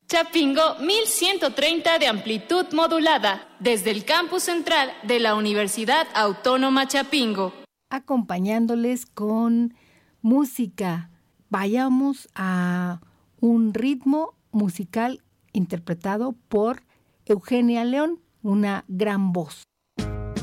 Chapingo 1130 de amplitud modulada, desde el campus central de la Universidad Autónoma Chapingo. Acompañándoles con música. Vayamos a un ritmo musical interpretado por Eugenia León, una gran voz.